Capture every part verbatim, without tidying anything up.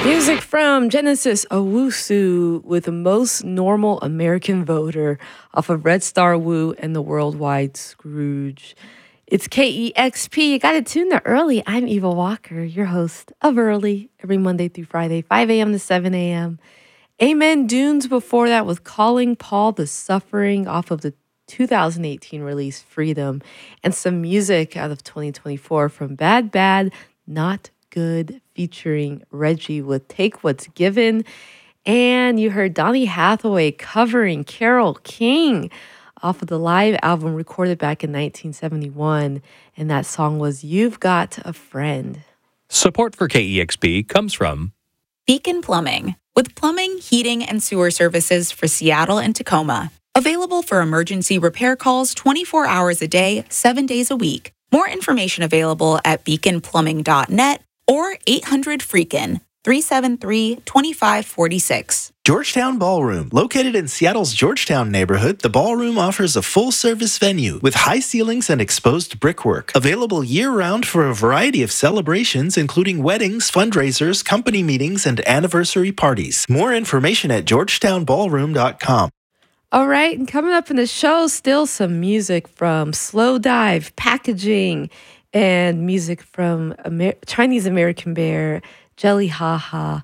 Music from Genesis Owusu with the most normal American voter off of Red Star Woo and the Worldwide Scrooge. It's K E X P. You got to tune to Early. I'm Eva Walker, your host of Early, every Monday through Friday, five a.m. to seven a.m. Amen Dunes before that with Calling Paul the Suffering off of the two thousand eighteen release Freedom, and some music out of twenty twenty-four from Bad Bad Not Good featuring Reggie with Take What's Given. And you heard Donny Hathaway covering Carole King off of the live album recorded back in nineteen seventy-one. And that song was You've Got a Friend. Support for K E X P comes from Beacon Plumbing, with plumbing, heating, and sewer services for Seattle and Tacoma. Available for emergency repair calls twenty-four hours a day, seven days a week. More information available at beacon plumbing dot net or eight hundred freakin', three seven three, two five four six. Georgetown Ballroom. Located in Seattle's Georgetown neighborhood, the Ballroom offers a full-service venue with high ceilings and exposed brickwork. Available year-round for a variety of celebrations, including weddings, fundraisers, company meetings, and anniversary parties. More information at georgetown ballroom dot com. All right, and coming up in the show, still some music from Slow Dive, Packaging, and music from Amer- Chinese American Bear, Jelly Haha,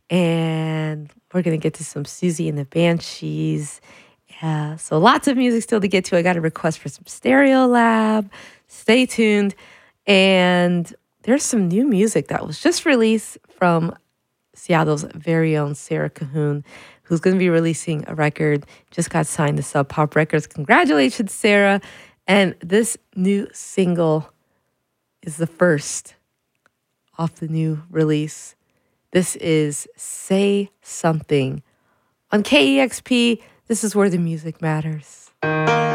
and we're going to get to some Susie and the Banshees. Yeah, so lots of music still to get to. I got a request for some Stereo Lab. Stay tuned. And there's some new music that was just released from Seattle's very own Sarah Cahoon, who's going to be releasing a record. Just got signed to Sub Pop Records. Congratulations, Sarah. And this new single is the first off the new release. This is Say Something. On K E X P, this is where the music matters.